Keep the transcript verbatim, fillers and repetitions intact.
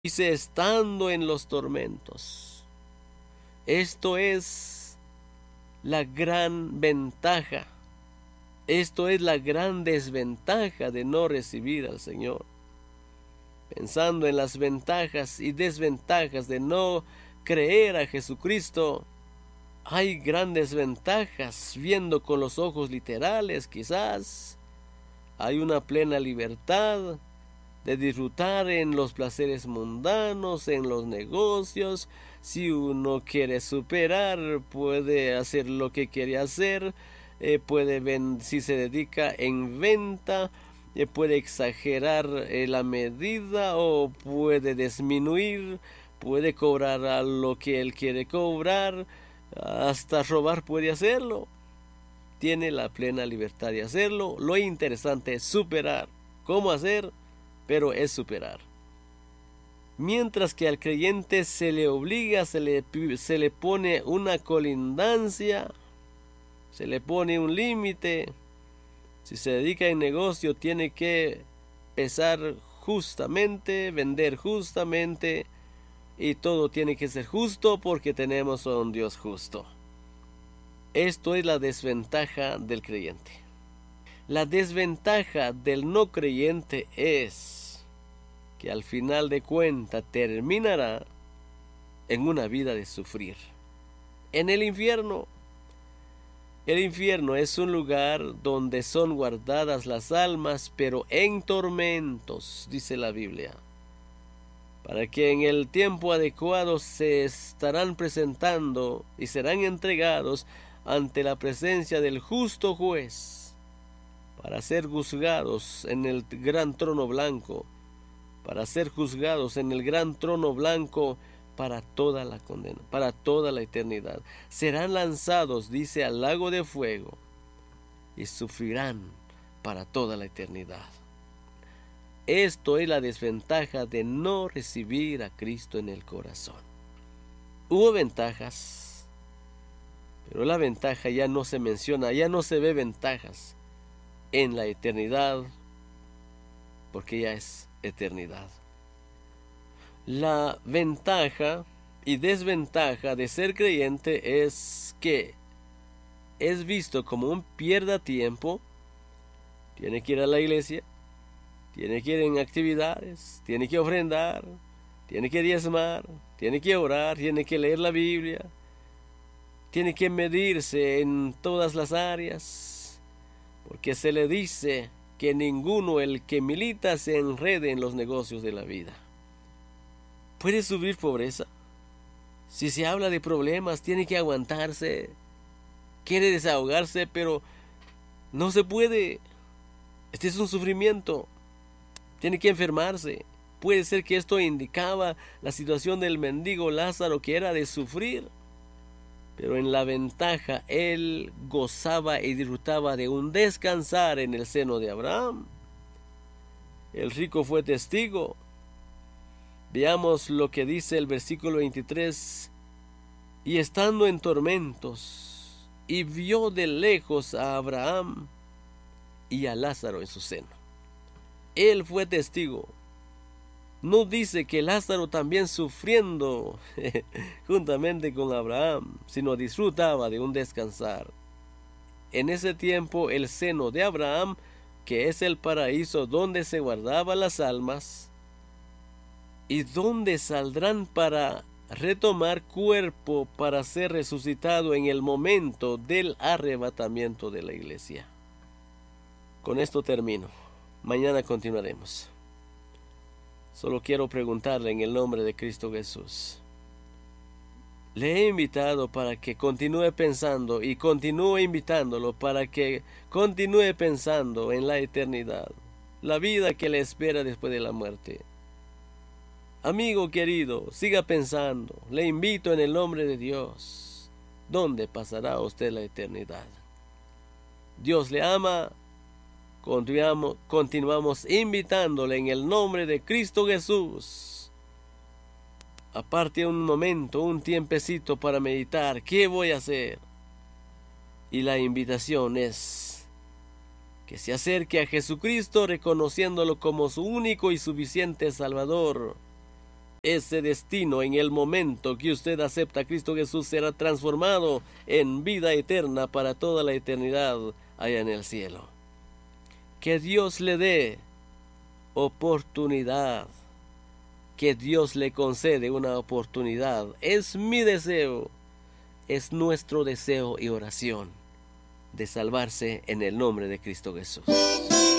Dice, estando en los tormentos. Esto es la gran ventaja. Esto es la gran desventaja de no recibir al Señor. Pensando en las ventajas y desventajas de no creer a Jesucristo, hay grandes ventajas, viendo con los ojos literales quizás. Hay una plena libertad de disfrutar en los placeres mundanos, en los negocios. Si uno quiere superar, puede hacer lo que quiere hacer, eh, puede ven si se dedica en venta, eh, puede exagerar eh, la medida o puede disminuir, puede cobrar a lo que él quiere cobrar, hasta robar puede hacerlo. Tiene la plena libertad de hacerlo. Lo interesante es superar. ¿Cómo hacer? Pero es superar. Mientras que al creyente se le obliga, se le, se le pone una colindancia, se le pone un límite. Si se dedica en negocio, tiene que pesar justamente, vender justamente, y todo tiene que ser justo porque tenemos a un Dios justo. Esto es la desventaja del creyente. La desventaja del no creyente es que al final de cuentas terminará en una vida de sufrir. En el infierno. El infierno es un lugar donde son guardadas las almas, pero en tormentos, dice la Biblia, para que en el tiempo adecuado se estarán presentando y serán entregados ante la presencia del justo juez, para ser juzgados en el gran trono blanco, para ser juzgados en el gran trono blanco para toda la condena, para toda la eternidad. Serán lanzados, dice, al lago de fuego y sufrirán para toda la eternidad. Esto es la desventaja de no recibir a Cristo en el corazón. Hubo ventajas, pero la ventaja ya no se menciona, ya no se ve ventajas en la eternidad, porque ya es eternidad. La ventaja y desventaja de ser creyente es que es visto como un pierda tiempo. Tiene que ir a la iglesia, tiene que ir en actividades, tiene que ofrendar, tiene que diezmar, tiene que orar, tiene que leer la Biblia, tiene que medirse en todas las áreas, porque se le dice que ninguno el que milita se enrede en los negocios de la vida. ¿Puede sufrir pobreza? Si se habla de problemas, tiene que aguantarse, quiere desahogarse, pero no se puede. Este es un sufrimiento. Tiene que enfermarse. Puede ser que esto indicaba la situación del mendigo Lázaro, que era de sufrir. Pero en la ventaja, él gozaba y disfrutaba de un descansar en el seno de Abraham. El rico fue testigo. Veamos lo que dice el versículo veintitrés. Y estando en tormentos, y vio de lejos a Abraham y a Lázaro en su seno. Él fue testigo. No dice que Lázaro también sufriendo juntamente con Abraham, sino disfrutaba de un descansar. En ese tiempo el seno de Abraham, que es el paraíso donde se guardaban las almas, y donde saldrán para retomar cuerpo para ser resucitado en el momento del arrebatamiento de la iglesia. Con esto termino. Mañana continuaremos. Solo quiero preguntarle en el nombre de Cristo Jesús. Le he invitado para que continúe pensando y continúe invitándolo para que continúe pensando en la eternidad, la vida que le espera después de la muerte. Amigo querido, siga pensando. Le invito en el nombre de Dios. ¿Dónde pasará usted la eternidad? Dios le ama. Continuamos, continuamos invitándole en el nombre de Cristo Jesús. Aparte un momento, un tiempecito para meditar. ¿Qué voy a hacer? Y la invitación es que se acerque a Jesucristo reconociéndolo como su único y suficiente Salvador, ese destino en el momento que usted acepta a Cristo Jesús será transformado en vida eterna para toda la eternidad allá en el cielo. Que Dios le dé oportunidad, que Dios le concede una oportunidad. Es mi deseo, es nuestro deseo y oración de salvarse en el nombre de Cristo Jesús.